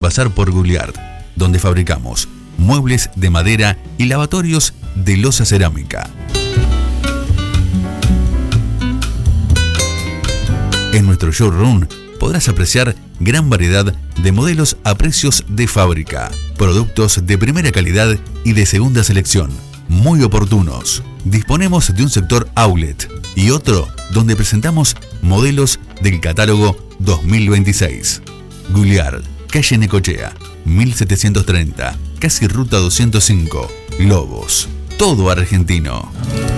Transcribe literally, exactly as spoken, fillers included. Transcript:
pasar por Gouliard, donde fabricamos muebles de madera y lavatorios de loza cerámica. En nuestro showroom podrás apreciar gran variedad de modelos a precios de fábrica, productos de primera calidad y de segunda selección, muy oportunos. Disponemos de un sector outlet y otro donde presentamos modelos del catálogo dos mil veintiséis. Gouliard, calle Necochea, mil setecientos treinta, casi ruta doscientos cinco, Lobos. Todo argentino.